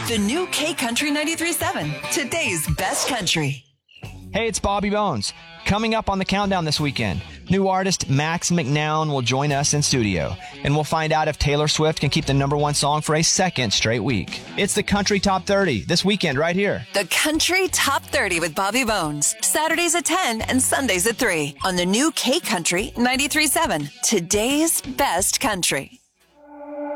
The new K Country 93.7, today's best country. Hey, it's Bobby Bones. Coming up on the countdown this weekend, new artist Max McNown will join us in studio, and we'll find out if Taylor Swift can keep the #1 song for a second straight week. It's the Country Top 30 this weekend right here. The Country Top 30 with Bobby Bones. Saturdays at 10 and Sundays at 3 on the new K Country 93.7, today's best country.